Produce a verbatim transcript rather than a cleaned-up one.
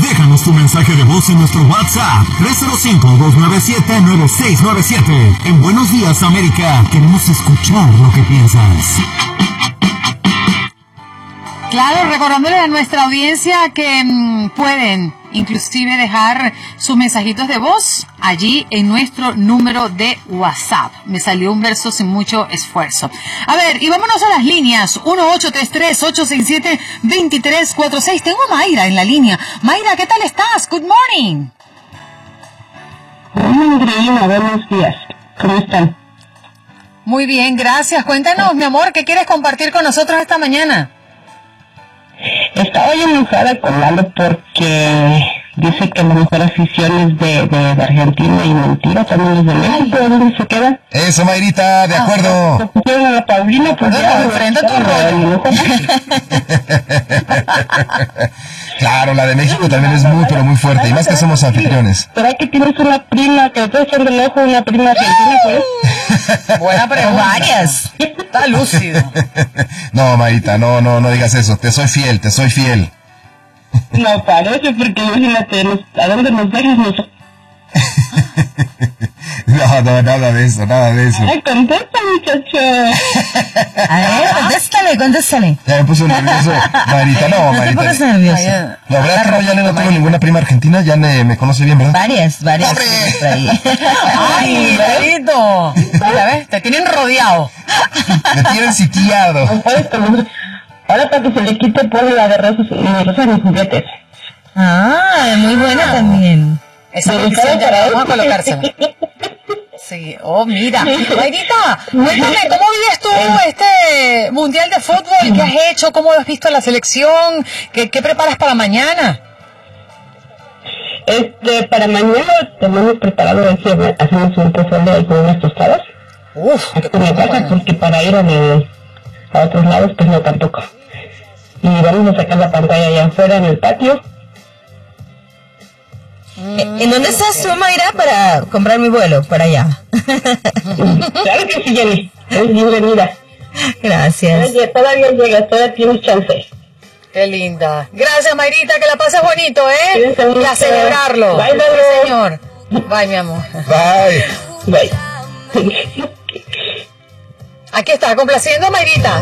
Déjanos tu mensaje de voz en nuestro WhatsApp tres cero cinco, dos nueve siete, nueve seis nueve siete. En Buenos Días, América, queremos escuchar lo que piensas. Claro, recordándole a nuestra audiencia que mmm, pueden inclusive dejar sus mensajitos de voz allí en nuestro número de WhatsApp. Me salió un verso sin mucho esfuerzo. A ver, y vámonos a las líneas. uno ocho tres tres, ocho seis siete, dos tres cuatro seis. Tengo a Mayra en la línea. Mayra, ¿qué tal estás? Good morning. Muy bien, buenos días. ¿Cómo están? Muy bien, gracias. Cuéntanos, mi amor, ¿qué quieres compartir con nosotros esta mañana? Estaba yo enojada con Lalo porque dice que la mejor afición es de, de, de Argentina y mentira, también es de México. ¿Dónde se queda? Eso, Mayrita, de acuerdo. Se pusieron a la Paulina, pues ya... enfrenta tu rollo. Claro, la de México también es muy, pero muy fuerte, y más que somos anfitriones. ¿Será que tienes una prima que te echando el ojo, una prima argentina, pues? Buena pregunta. Varias. Está lúcido. No, Mayrita, no, no, no digas eso. Te soy fiel, te soy fiel. No parece, porque imagínate, nos, ¿a dónde nos dejas nosotros? No, no, nada de eso, nada de eso. Ay, contesta, muchacho. A ver, contéstale, contéstale. Ya me puso nervioso. Mayrita, no, ¿No te pones Mayrita. nervioso? La verdad que no, ya no tengo ninguna prima argentina, ya me, me conoce bien, ¿verdad? Varias, varias. ¡Hombre! Por ahí. ¡Ay, Marito! Mira, ¿ves? Te tienen rodeado. Me tienen sitiado. Ahora para que se le quite, pone la de rosas y rosas en juguetes. Ah, muy buena también. Esa Me petición ya para la él. vamos a colocársela. Sí, oh, mira. Mayrita, cuéntame, ¿cómo vives tú este Mundial de Fútbol? ¿Qué has hecho? ¿Cómo has visto la selección? ¿Qué, qué preparas para mañana? Este, para mañana tenemos preparado decir, hacemos un pozole con unas tostadas. Uf, Aquí en la casa, bueno. porque para ir a, de, a otros lados, pues no tampoco. Y vamos a sacar la pantalla allá afuera en el patio. ¿En dónde estás tú, Mayra, para comprar mi vuelo para allá? Claro que sí, Jenny. Es bienvenida. Gracias. Oye, todavía llegas, todavía tienes chance. Qué linda. Gracias, Mayrita, que la pases bonito, ¿eh? Cuídense mucho. Y a celebrarlo. Bye, bye. Sí, señor. Bye, mi amor. Bye. Bye. Aquí está, complaciendo a Mayrita.